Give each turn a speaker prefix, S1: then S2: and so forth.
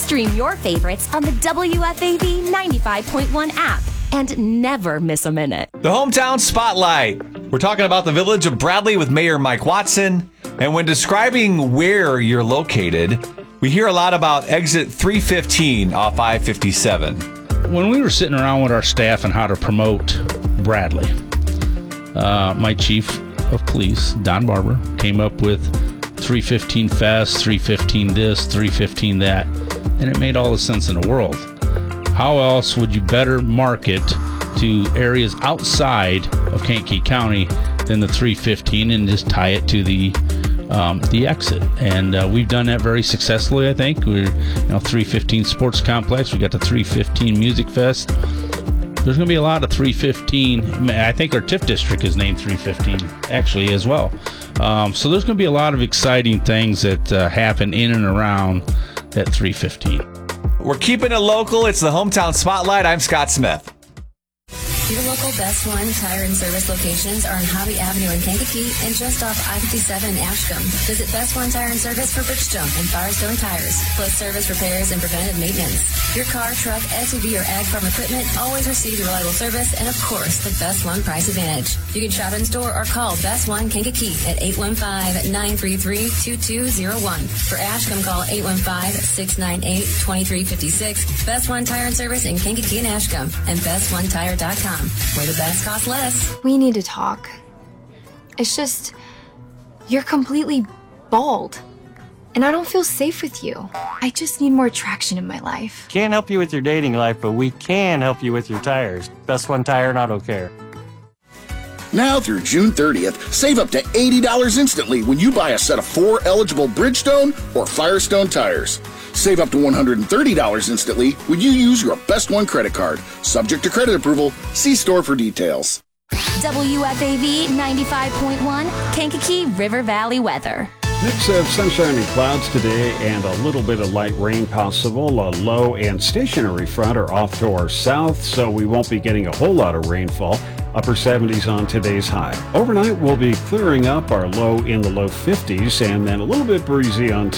S1: Stream your favorites on the WFAV 95.1 app and never miss a minute.
S2: The Hometown Spotlight. We're talking about the village of Bradley with Mayor Mike Watson. And when describing where you're located, we hear a lot about exit 315 off I-57.
S3: When we were sitting around with our staff on how to promote Bradley, my chief of police, Don Barber, came up with 315 Fest, 315 this, 315 that, and it made all the sense in the world. How else would you better market to areas outside of Kankakee County than the 315 and just tie it to the exit? And we've done that very successfully, I think. We're 315 Sports Complex. We got the 315 Music Fest. There's going to be a lot of 315. I think our TIF district is named 315 actually as well. So there's going to be a lot of exciting things that happen in and around that 315.
S2: We're keeping it local. It's the Hometown Spotlight. I'm Scott Smith.
S4: Your local Best One Tire and Service locations are on Hobby Avenue in Kankakee and just off I-57 in Ashcombe. Visit Best One Tire and Service for Bridgestone and Firestone tires, plus service repairs and preventive maintenance. Your car, truck, SUV, or ag farm equipment always receives reliable service and, of course, the Best One price advantage. You can shop in store or call Best One Kankakee at 815-933-2201. For Ashcombe, call 815-698-2356. Best One Tire and Service in Kankakee and Ashcombe and BestOneTire.com. Where the best cost less.
S5: We need to talk. It's just, you're completely bald. And I don't feel safe with you. I just need more traction in my life.
S6: Can't help you with your dating life, but we can help you with your tires. Best One Tire and Auto Care.
S7: Now through June 30th, save up to $80 instantly when you buy a set of 4 eligible Bridgestone or Firestone tires. Save up to $130 instantly when you use your Best One credit card. Subject to credit approval. See store for details.
S1: WFAV 95.1 Kankakee River Valley weather.
S8: Mix of sunshine and clouds today and a little bit of light rain possible. A low and stationary front are off to our south, so we won't be getting a whole lot of rainfall. Upper 70s on today's high. Overnight, we'll be clearing up, our low in the low 50s, and then a little bit breezy on